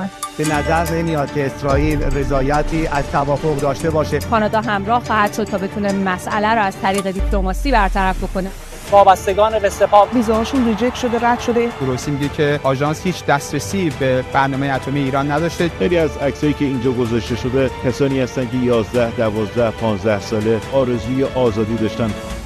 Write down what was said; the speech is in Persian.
به نظر نمیاد که اسرائیل رضایتی از توافق داشته باشه. کانادا همراه خواهد شد تا بتونه مسئله رو از طریق دیپلماسی برطرف بکنه. وابستگان به سپاه ویزاهاشون ریجکت شده، رد شده. گروسی میگه که آژانس هیچ دسترسی به برنامه اتمی ایران نداشته. خیلی از عکسایی که اینجا گذاشته شده کسانی هستن که 11 12 15 ساله آرزوی آزادی داشتن.